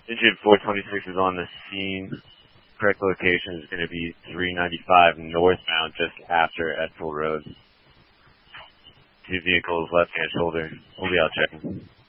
Engine 426 is on the scene. Correct location is going to be 395 northbound, just after Edsel Road. Two vehicles, left-hand shoulder. We'll be out checking.